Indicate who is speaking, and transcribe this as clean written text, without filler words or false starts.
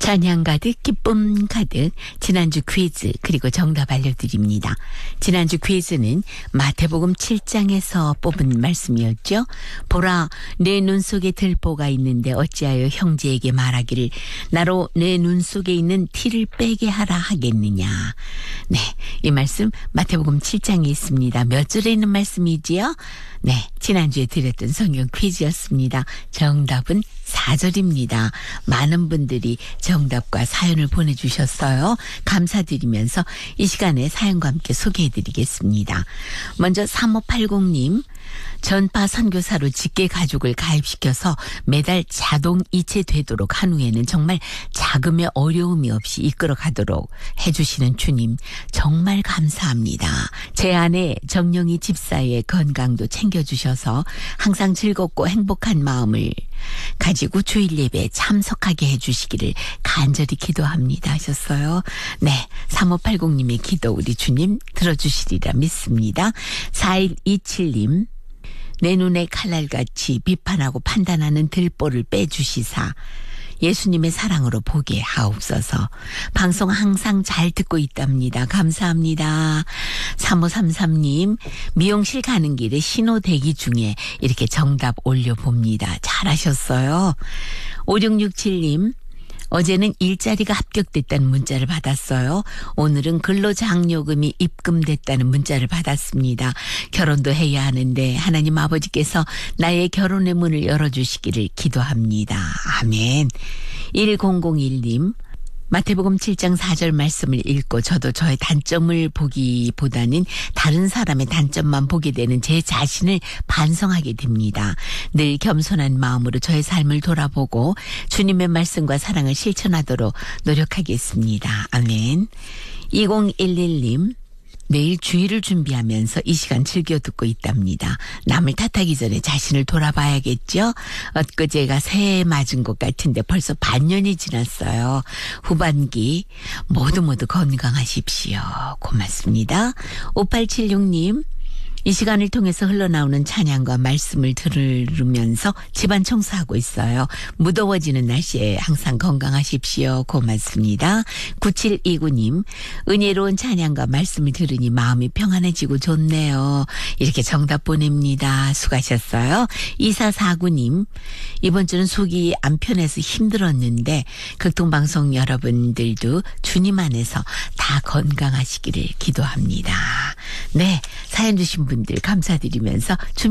Speaker 1: 찬양 가득 기쁨 가득 지난주 퀴즈 그리고 정답 알려드립니다. 지난주 퀴즈는 마태복음 7장에서 뽑은 말씀이었죠. 보라 내 눈 속에 들보가 있는데 어찌하여 형제에게 말하기를 나로 내 눈 속에 있는 티를 빼게 하라 하겠느냐. 네, 이 말씀 마태복음 7장에 있습니다. 몇 절에 있는 말씀이지요? 네, 지난주에 드렸던 성경 퀴즈였습니다. 정답은 4절입니다. 많은 분들이 정답과 사연을 보내주셨어요. 감사드리면서 이 시간에 사연과 함께 소개해드리겠습니다. 먼저 3580님, 전파 선교사로 직계 가족을 가입시켜서 매달 자동 이체되도록 한 후에는 정말 자금의 어려움이 없이 이끌어가도록 해주시는 주님 정말 감사합니다. 제 아내 정영희 집사의 건강도 챙겨주셔서 항상 즐겁고 행복한 마음을 가지고 주일 예배에 참석하게 해주시기를 간절히 기도합니다 하셨어요. 네, 3580님의 기도 우리 주님 들어주시리라 믿습니다. 4127님, 내 눈에 칼날같이 비판하고 판단하는 들보를 빼주시사 예수님의 사랑으로 보게 하옵소서. 방송 항상 잘 듣고 있답니다. 감사합니다. 3533님, 미용실 가는 길에 신호 대기 중에 이렇게 정답 올려봅니다. 잘하셨어요. 5667님, 어제는 일자리가 합격됐다는 문자를 받았어요. 오늘은 근로장려금이 입금됐다는 문자를 받았습니다. 결혼도 해야 하는데 하나님 아버지께서 나의 결혼의 문을 열어주시기를 기도합니다. 아멘. 1001님, 마태복음 7장 4절 말씀을 읽고 저도 저의 단점을 보기보다는 다른 사람의 단점만 보게 되는 제 자신을 반성하게 됩니다. 늘 겸손한 마음으로 저의 삶을 돌아보고 주님의 말씀과 사랑을 실천하도록 노력하겠습니다. 아멘. 2011님, 매일 주일을 준비하면서 이 시간 즐겨 듣고 있답니다. 남을 탓하기 전에 자신을 돌아봐야겠죠? 엊그제가 새해 맞은 것 같은데 벌써 반년이 지났어요. 후반기 모두 건강하십시오. 고맙습니다. 5876님, 이 시간을 통해서 흘러나오는 찬양과 말씀을 들으면서 집안 청소하고 있어요. 무더워지는 날씨에 항상 건강하십시오. 고맙습니다. 9729님, 은혜로운 찬양과 말씀을 들으니 마음이 평안해지고 좋네요. 이렇게 정답 보냅니다. 수고하셨어요. 2449님, 이번 주는 속이 안 편해서 힘들었는데 극동방송 여러분들도 주님 안에서 다 건강하시기를 기도합니다. 네, 사연 주신 분들 감사드리면서